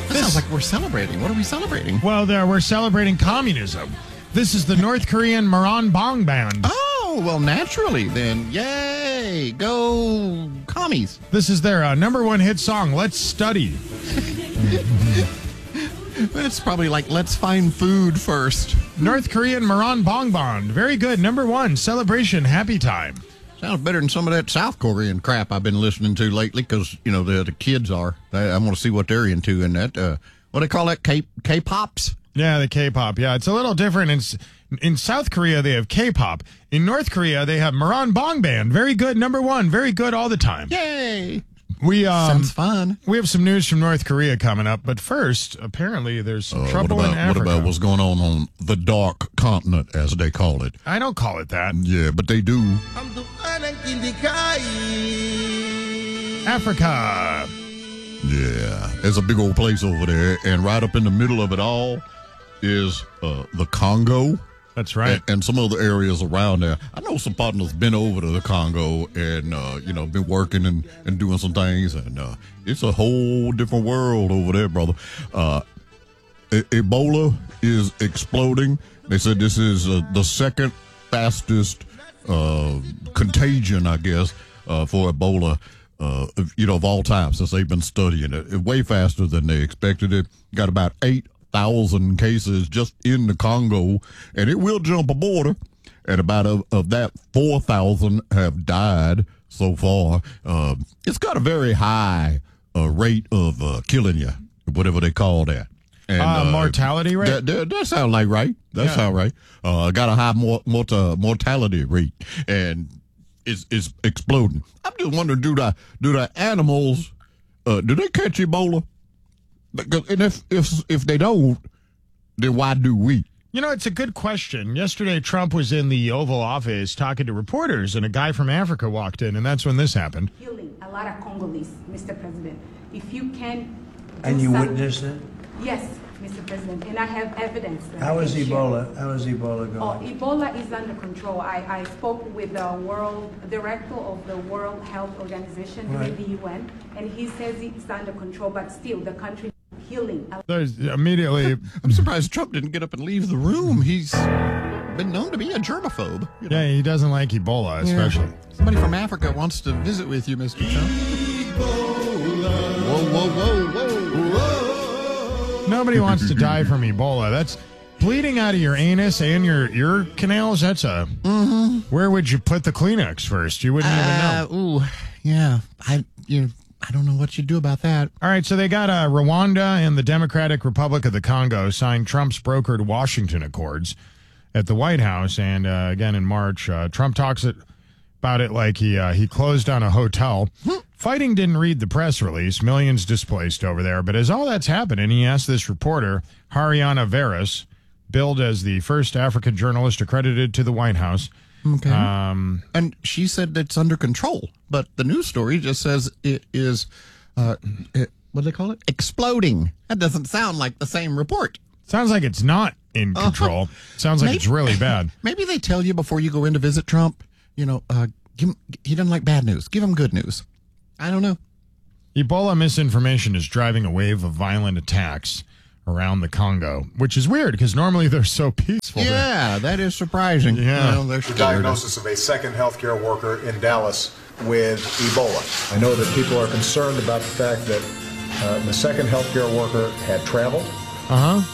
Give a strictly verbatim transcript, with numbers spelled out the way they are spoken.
sounds like we're celebrating. What are we celebrating? Well, there, we're celebrating communism. This is the North Korean Maran Bong Band. Oh, well, naturally then. Yay! Go commies. This is their uh, number one hit song, Let's Study. It's probably like, let's find food first. North Korean Maran Bong Band. Very good. Number one, celebration, happy time. Sounds better than some of that South Korean crap I've been listening to lately because, you know, the the kids are. I, I want to see what they're into in that. Uh, what do they call that? K- K-pops? Yeah, the K-pop. Yeah, it's a little different. In, in South Korea, they have K-pop. In North Korea, they have Maran Bong Band. Very good. Number one. Very good all the time. Yay! We um, Sounds fun. We have some news from North Korea coming up, but first, apparently, there's some Uh, trouble what about, in Africa. What about what's going on on the dark continent, as they call it? I don't call it that. Yeah, but they do. Africa. Yeah, there's a big old place over there, and right up in the middle of it all is uh, the Congo. That's right. And, and some other areas around there. I know some partners been over to the Congo and, uh, you know, been working and, and doing some things. And uh, it's a whole different world over there, brother. Uh, e- Ebola is exploding. They said this is uh, the second fastest uh, contagion, I guess, uh, for Ebola, uh, you know, of all time since they've been studying it. Way faster than they expected it. Got about eight thousand cases just in the Congo, and it will jump a border. And about of, of that, four thousand have died so far. Uh, it's got a very high uh, rate of uh, killing you, whatever they call that. And, uh, uh, mortality rate? That, that, that sounds like right. That Yeah. sounds right. Uh, got a high mor- morta- mortality rate, and it's, it's exploding. I'm just wondering, do the, do the animals, uh, do they catch Ebola? Because, and if, if if they don't, then why do we? You know, it's a good question. Yesterday, Trump was in the Oval Office talking to reporters, and a guy from Africa walked in, and that's when this happened. Killing a lot of Congolese, Mister President. If you can. do And you some- witnessed it? Yes, Mister President, and I have evidence. that How I is can share. Ebola? How is Ebola Oh, going? Ebola is under control. I, I spoke with the world director of the World Health Organization Right. in the U N, and he says it's under control, but still the country is healing. a- There's immediately, I'm surprised Trump didn't get up and leave the room. He's been known to be a germaphobe. You know? yeah, he doesn't like Ebola, especially. Yeah. Somebody from Africa wants to visit with you, Mister Trump. Whoa, whoa, whoa, whoa, whoa. Nobody wants to die from Ebola. That's bleeding out of your anus and your ear canals. That's a. Mm-hmm. Where would you put the Kleenex first? You wouldn't even know. Uh, ooh, yeah. I, you know, I don't know what you do about that. All right, so they got uh, Rwanda and the Democratic Republic of the Congo signed Trump's brokered Washington Accords at the White House, and uh, again in March, uh, Trump talks it, about it like he uh, he closed down a hotel. Fighting didn't read the press release. Millions displaced over there. But as all that's happening, he asked this reporter, Hariana Veras, billed as the first African journalist accredited to the White House. Okay. Um, And she said it's under control, but the news story just says it is, uh, it, what do they call it? Exploding. That doesn't sound like the same report. sounds like it's not in control. Sounds like Maybe- it's really bad. Maybe they tell you before you go in to visit Trump, you know, uh, give him, he doesn't like bad news. Give him good news. I don't know. Ebola misinformation is driving a wave of violent attacks around the Congo, which is weird because normally they're so peaceful. there. Yeah, that is surprising. Yeah. Well, they're The scared. diagnosis of a second healthcare worker in Dallas with Ebola. I know that people are concerned about the fact that uh, the second healthcare worker had traveled. Uh-huh.